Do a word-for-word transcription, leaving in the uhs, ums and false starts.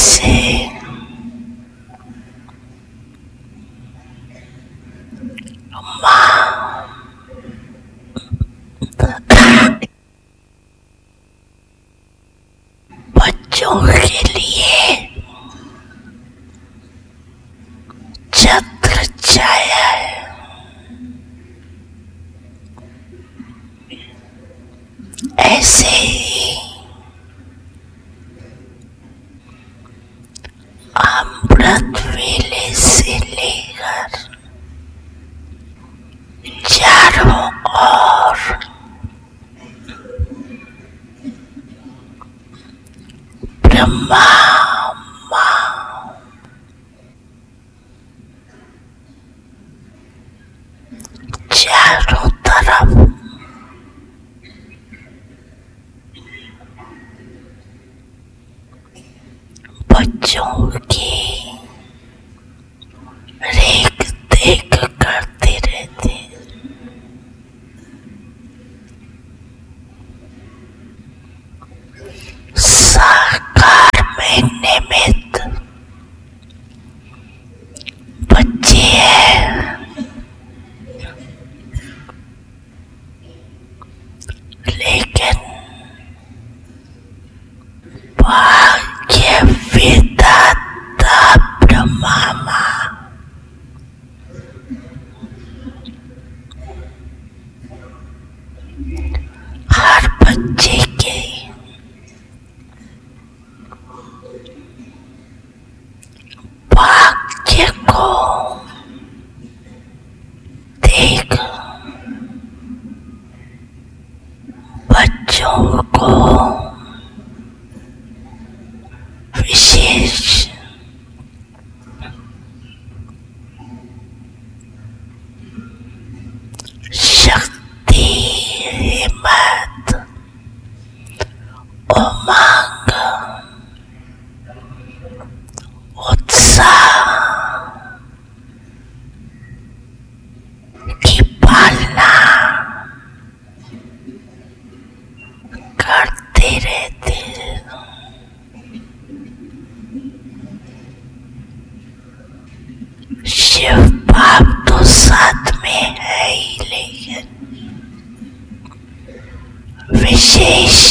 ऐसे माँ बच्चों के लिए छत्र छाया है, ऐसे ही अमृत वेले से लेकर चारों ओर ब्रह्मा माँ चारों तरफ बच्चों की रेख देख करते रहते, साकार में निमित्त बच्चे हैं, लेकिन भाग्य विधाता ब्रह्मा माँ हर बच्चे के भाग्य को देख बच्चों को विशेष शक्ति, हिम्मत, उमंग, उत्साह की पालना करते रहते। शिव बाप तो साथ में है ही, लेकिन विशेष